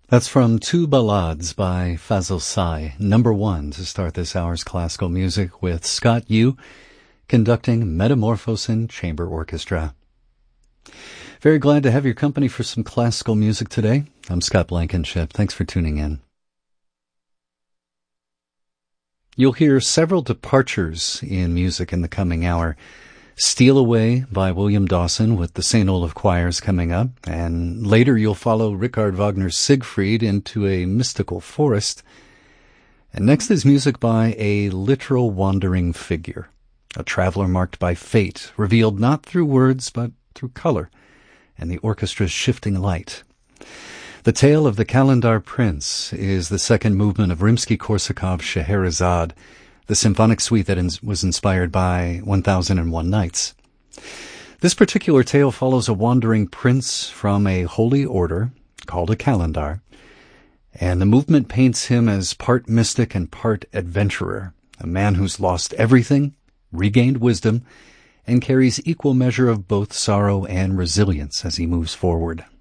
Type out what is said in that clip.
That's from Two Ballades by Fazil Say, number 1 to start this hour's classical music with Scott Yu conducting Metamorphosin Chamber Orchestra. Very glad to have your company for some classical music today. I'm Scott Blankenship. Thanks for tuning in. You'll hear several departures in music in the coming hour. Steal Away by William Dawson with the St. Olaf Choirs coming up, and later you'll follow Richard Wagner's Siegfried into a mystical forest. And next is music by a literal wandering figure, a traveler marked by fate, revealed not through words but through color and the orchestra's shifting light. The Tale of the Kalendar Prince is the second movement of Rimsky-Korsakov's Scheherazade, the symphonic suite that was inspired by 1001 Nights. This particular tale follows a wandering prince from a holy order called a Kalendar, and the movement paints him as part mystic and part adventurer, a man who's lost everything, regained wisdom, and carries equal measure of both sorrow and resilience as he moves forward.